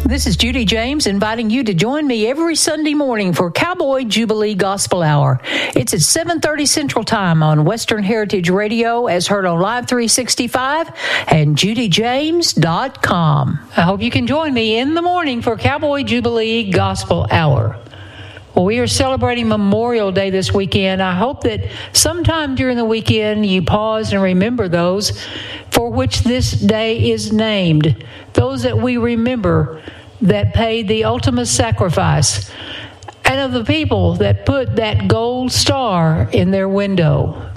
This is Judy James inviting you to join me every Sunday morning for Cowboy Jubilee Gospel Hour. It's at 7:30 Central Time on Western Heritage Radio, as heard on Live 365 and judyjames.com. I hope you can join me in the morning for Cowboy Jubilee Gospel Hour. Well, we are celebrating Memorial Day this weekend. I hope that sometime during the weekend you pause and remember those for which this day is named, those that we remember that paid the ultimate sacrifice, and of the people that put that gold star in their window.